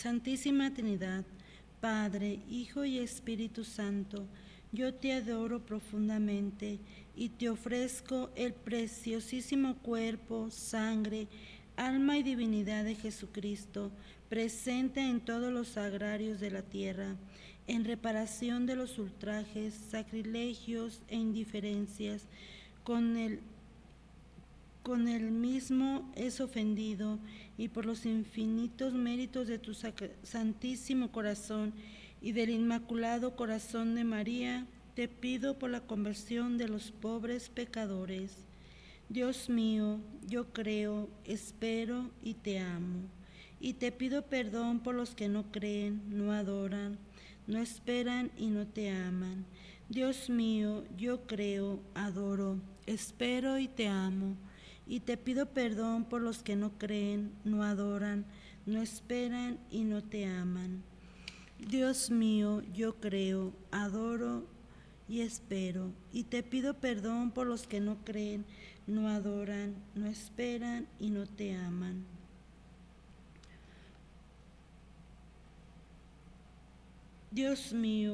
Santísima Trinidad, Padre, Hijo y Espíritu Santo, yo te adoro profundamente y te ofrezco el preciosísimo cuerpo, sangre, alma y divinidad de Jesucristo, presente en todos los sagrarios de la tierra, en reparación de los ultrajes, sacrilegios e indiferencias con el mismo es ofendido, y por los infinitos méritos de tu santísimo corazón y del inmaculado corazón de María, te pido por la conversión de los pobres pecadores. Dios mío, yo creo, espero y te amo, y te pido perdón por los que no creen, no adoran, no esperan y no te aman. Dios mío, yo creo, adoro, espero y te amo, y te pido perdón por los que no creen, no adoran, no esperan y no te aman. Dios mío, yo creo, adoro y espero, y te pido perdón por los que no creen, no adoran, no esperan y no te aman. Dios mío,